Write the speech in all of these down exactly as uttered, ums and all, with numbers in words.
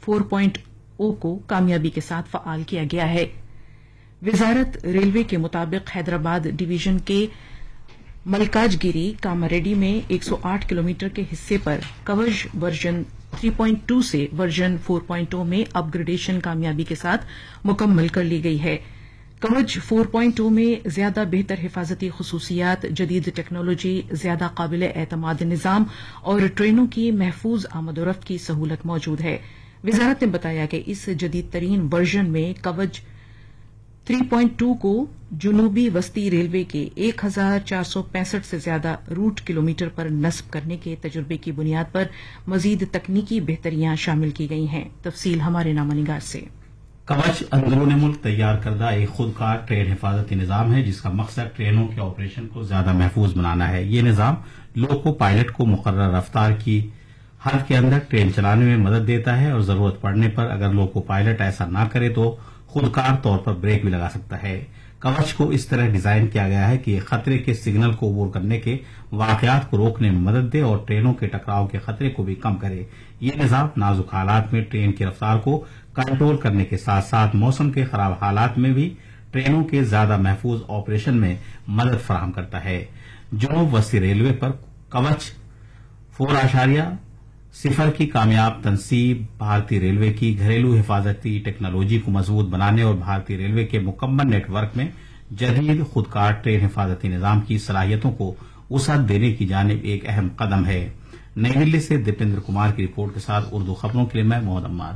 Four point ओ को कामयाबी के साथ फआल किया गया है। वजारत रेलवे के मुताबिक हैदराबाद डिवीजन के मलकाजगिरी कामारेड्डी में एक सौ आठ किलोमीटर के हिस्से पर कवच वर्जन थ्री पॉइंट टू से वर्जन फोर पॉइंट ओ में अपग्रेडेशन कामयाबी के साथ मुकम्मल कर ली गई है। कवच फोर पॉइंट ओ में ज्यादा बेहतर हिफाजती खसूसियात, जदीद टेक्नोलॉजी, ज्यादा काबिल एतमाद निजाम और ट्रेनों की महफूज आमदोरफ्त की सहूलत मौजूद है। वजारत ने बताया कि इस जदीद तरीन वर्जन में कवच थ्री पॉइंट टू को जुनूबी वस्ती रेलवे के एक हजार चार सौ पैंसठ से ज्यादा रूट किलोमीटर पर नस्ब करने के तजुर्बे की बुनियाद पर मजीद तकनीकी बेहतरियां शामिल की गई हैं। तफसील हमारे नामानिगार से। कवच अंदरून मुल्क तैयार करदा एक खुदकार ट्रेन हिफाजती निजाम है जिसका मकसद ट्रेनों के ऑपरेशन को ज्यादा महफूज बनाना है। ये निजाम लोको पायलट को मुकर्रर रफ्तार की हद के अंदर ट्रेन चलाने में मदद देता है और जरूरत पड़ने पर अगर लोको पायलट ऐसा न करे तो खुदकार तौर पर ब्रेक भी लगा सकता है। कवच को इस तरह डिजाइन किया गया है कि खतरे के सिग्नल को अबूर करने के वाकयात को रोकने में मदद दे और ट्रेनों के टकराव के खतरे को भी कम करे। ये निजाम नाजुक हालात में ट्रेन की रफ्तार को कंट्रोल करने के साथ साथ मौसम के खराब हालात में भी ट्रेनों के ज्यादा महफूज ऑपरेशन में मदद फराहम करता है। जुनूब वस्ती रेलवे पर कवच फोर आशारिया सिफर की कामयाब तनसीब भारतीय रेलवे की घरेलू हिफाजती टेक्नोलॉजी को मजबूत बनाने और भारतीय रेलवे के मुकम्मल नेटवर्क में जदीद खुदकार ट्रेन हिफाजती निजाम की सलाहियतों को वसअत देने की जानिब एक अहम कदम है। नई दिल्ली से दीपेंद्र कुमार की रिपोर्ट के साथ उर्दू खबरों के लिए मैं मोहम्मद अम्मार।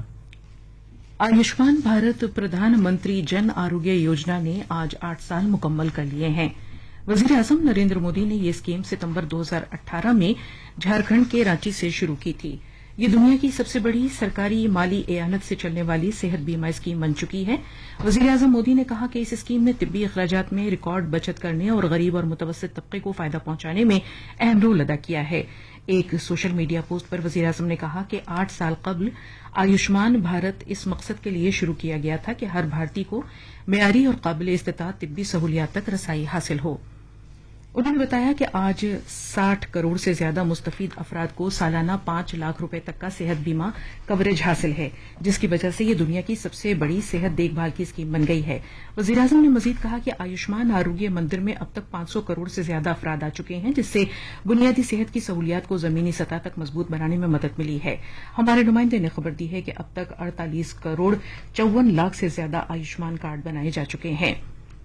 आयुष्मान भारत प्रधानमंत्री जन आरोग्य योजना ने आज आठ साल मुकम्मल कर लिए हैं। वजीर आजम नरेंद्र मोदी ने यह स्कीम सितंबर दो हजार अठारह में झारखंड के रांची से शुरू की थी। ये दुनिया की सबसे बड़ी सरकारी माली एयानत से चलने वाली सेहत बीमा स्कीम बन चुकी है। वजीर आजम मोदी ने कहा कि इस स्कीम ने तिब्बी अखराजात में रिकॉर्ड बचत करने और गरीब और मुतवस्सित तबके को फायदा पहुंचाने में अहम रोल अदा किया है। एक सोशल मीडिया पोस्ट पर वजीर आजम ने कहा कि आठ साल कबल आयुष्मान भारत इस मकसद के लिए शुरू किया गया था कि हर भारतीय को मेयारी और काबिल इस्तेताअत तिब्बी सहूलियात तक रसाई हासिल हो। उन्होंने बताया कि आज साठ करोड़ से ज्यादा मुस्तफीद अफराद को सालाना पांच लाख रुपए तक का सेहत बीमा कवरेज हासिल है, जिसकी वजह से ये दुनिया की सबसे बड़ी सेहत देखभाल की स्कीम बन गई है। वजीर आजम ने मजीद कहा कि आयुष्मान आरोग्य मंदिर में अब तक पांच सौ करोड़ से ज्यादा अफराद आ चुके हैं, जिससे बुनियादी सेहत की सहूलियात को जमीनी सतह तक मजबूत बनाने में मदद मिली है। हमारे नुमाइंदे ने खबर दी है कि अब तक अड़तालीस करोड़ चौवन लाख से ज्यादा आयुष्मान कार्ड बनाए जा चुके हैं।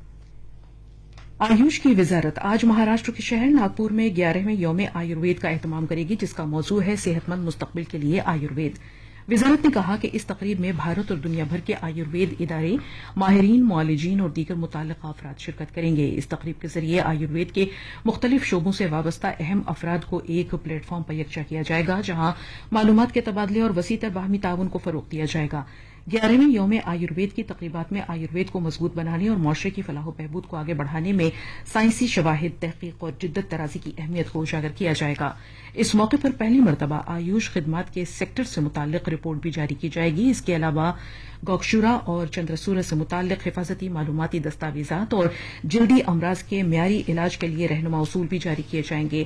आयुष की वजारत आज महाराष्ट्र के शहर नागपुर में ग्यारहवें यौम आयुर्वेद का एहतमाम करेगी, जिसका मौजू है सेहतमंद मुस्तकबिल के लिए आयुर्वेद। वजारत ने कहा कि इस तकरीब में भारत और दुनिया भर के आयुर्वेद इदारे, माहिरीन, मुआलिजीन और दीगर मुतल्लिक़ अफराद शिरकत करेंगे। इस तकरीब के जरिए आयुर्वेद के मुख्तलिफ शोबों से वाबस्ता अहम अफराद को एक प्लेटफॉर्म पर यकजा किया जाएगा, जहां मालूमात के तबादले और वसीतर बाहमी ताउन को फरोग दिया जाएगा। ग्यारहवें यौम आयुर्वेद की तकरीबात में आयुर्वेद को मजबूत बनाने और मुआशरे की फलाह बहबूद को आगे बढ़ाने में साइंसी शवाहिद, तहकीक और जिद्दत तराजी की अहमियत को उजागर किया जाएगा। इस मौके पर पहली मरतबा आयुष खिदमात के सेक्टर से मुताल्लिक रिपोर्ट भी जारी की जाएगी। इसके अलावा गौकशुरा और चंद्रसूर से मुताल्लिक हिफाजती मालूमाती दस्तावेजात और जल्दी अमराज के म्यारी इलाज के लिए रहनुमा उसूल भी जारी किए जाएंगे।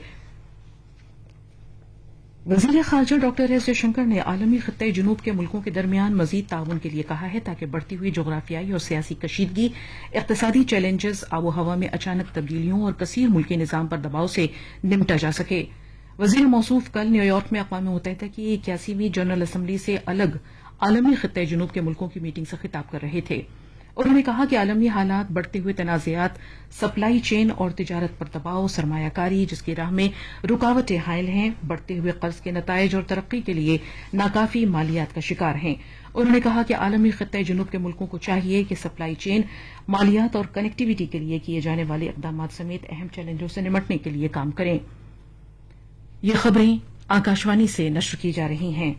वजीर खारजा डॉक्टर एस जयशंकर ने आलमी खित्ते जुनूब के मुल्कों के दरमियान मजीद ताउन के लिए कहा है, ताकि बढ़ती हुई जोग्राफियाई और सियासी कशीदगी, इक्तिसादी चैलेंजेस, आबो हवा में अचानक तब्दीलियों और कसीर मुल्की निजाम पर दबाव से निपटा जा सके। वजीर मौसूफ कल न्यूयॉर्क में अक़वाम मुत्तहिदा की इक्यासीवीं जनरल असम्बली से अलग आलमी खित्ते जुनूब के मुल्कों की मीटिंग से खिताब कर रहे थे। उन्होंने कहा कि आलमी हालात, बढ़ते हुए तनाज़ात, सप्लाई चेन और तिजारत पर दबाव, सरमायाकारी जिसकी राह में रुकावटें हायल हैं, बढ़ते हुए कर्ज के नताइज और तरक्की के लिए नाकाफी मालियात का शिकार हैं। उन्होंने कहा कि आलमी खित्ते जुनूब के मुल्कों को चाहिए कि सप्लाई चेन, मालियात और कनेक्टिविटी के लिए किए जाने वाले इक़दामात समेत अहम चैलेंजों से निमटने के लिए काम करें। ये खबरें आकाशवाणी से नश्र की जा रही हैं।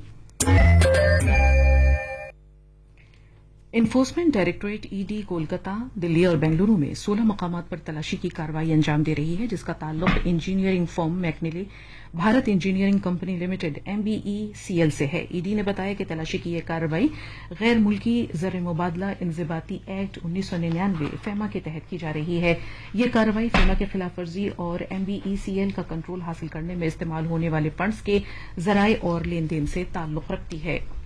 Enforcement directorate ED Kolkata, Delhi और बेंगलुरु में सोलह मकामात पर तलाशी की कार्रवाई अंजाम दे रही है, जिसका ताल्लुक engineering firm मैकनिले Bharat engineering company limited एमबीईसीएल से है। ईडी ने बताया कि तलाशी की यह कार्रवाई गैर मुल्की ज़र मुबादला इंज़िबाती एक्ट उन्नीस सौ निन्यानवे फेमा के तहत की जा रही है। यह कार्रवाई फेमा के खिलाफ वर्जी और एमबीईसीएल का कंट्रोल हासिल करने में इस्तेमाल होने वाले फंड्स के जराये और लेन देन से ताल्लुक रखती है।